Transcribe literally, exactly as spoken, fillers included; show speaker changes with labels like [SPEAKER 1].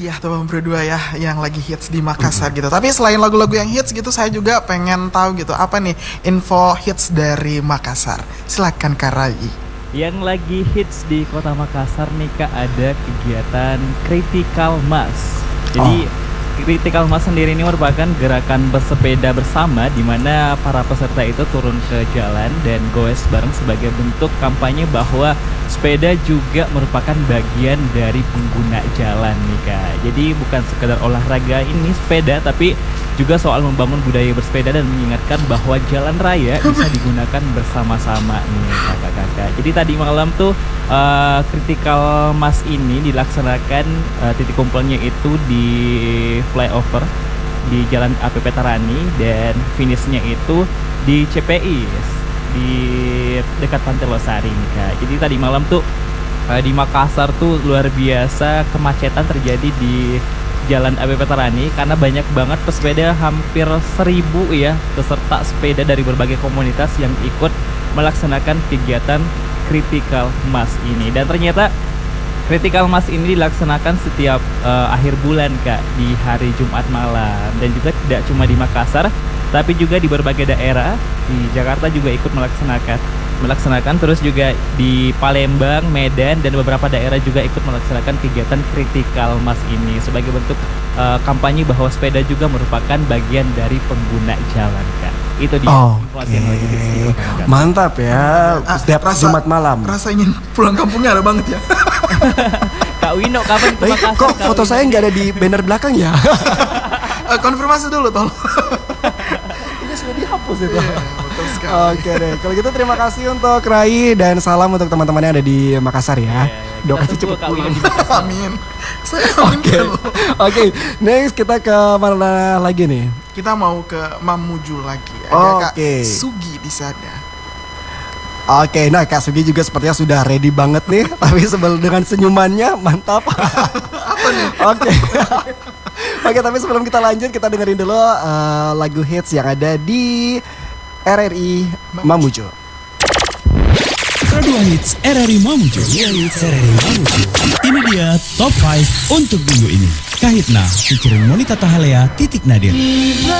[SPEAKER 1] Iya teman berdua ya yang lagi hits di Makassar gitu. Tapi selain lagu-lagu yang hits gitu, saya juga pengen tahu gitu apa nih info hits dari Makassar. Silakan Kak Rai.
[SPEAKER 2] Yang lagi hits di Kota Makassar nih Kak, ada kegiatan Critical Mass. Jadi oh. Critical Mass sendiri ini merupakan gerakan bersepeda bersama di mana para peserta itu turun ke jalan dan goes bareng sebagai bentuk kampanye bahwa sepeda juga merupakan bagian dari pengguna jalan nih Kak. Jadi bukan sekedar olahraga ini sepeda, tapi juga soal membangun budaya bersepeda dan mengingatkan bahwa jalan raya bisa digunakan bersama-sama nih kakak-kakak. Jadi tadi malam tuh uh, Critical Mass ini dilaksanakan, uh, titik kumpulnya itu di flyover di Jalan A P P Tarani dan finishnya itu di C P I di dekat Pantai Losari nih Kak. Jadi tadi malam tuh uh, di Makassar tuh luar biasa kemacetan terjadi di Jalan A P P Tarani karena banyak banget pesepeda, hampir seribu ya peserta sepeda dari berbagai komunitas yang ikut melaksanakan kegiatan Critical Mass ini. Dan ternyata Critical Mass ini dilaksanakan setiap uh, akhir bulan Kak, di hari Jumat malam. Dan juga tidak cuma di Makassar, tapi juga di berbagai daerah. Di Jakarta juga ikut melaksanakan melaksanakan terus juga di Palembang, Medan, dan beberapa daerah juga ikut melaksanakan kegiatan Critical Mass ini sebagai bentuk uh, kampanye bahwa sepeda juga merupakan bagian dari pengguna jalan Kak. Itu dia.
[SPEAKER 3] Oh, okay. Mantap ya. Ah, setiap rasa, Jumat malam.
[SPEAKER 1] Rasa ingin pulang kampungnya ada banget ya.
[SPEAKER 2] Kak Wino kapan ke Makassar?
[SPEAKER 3] Kok foto Wino saya nggak ada di banner belakang ya?
[SPEAKER 1] uh, konfirmasi dulu tolong.
[SPEAKER 3] Ini sudah dihapus itu. Yeah, Oke deh, kalau gitu terima kasih untuk Rai dan salam untuk teman-teman yang ada di Makassar ya. Yeah, yeah. Doa kasih cepet pulang.
[SPEAKER 1] Amin. Saya amin.
[SPEAKER 3] Oke, okay. Next kita ke mana lagi nih?
[SPEAKER 1] Kita mau ke Mamuju lagi. Ada
[SPEAKER 3] oh,
[SPEAKER 1] Kak
[SPEAKER 3] okay.
[SPEAKER 1] Sugi di sana.
[SPEAKER 3] Oke, okay, nah Kak Sugi juga sepertinya sudah ready banget nih. Tapi sebelum dengan senyumannya mantap.
[SPEAKER 1] Apa nih?
[SPEAKER 3] Oke. Oke, tapi sebelum kita lanjut kita dengerin dulu uh, lagu hits yang ada di R R I Mamuju.
[SPEAKER 4] Kedua hits R R I Mamuju. Kedua hits R R I Mamuju. Ini dia top lima untuk minggu ini. Kahitna featuring Monica Tahalea, Titik Nadir.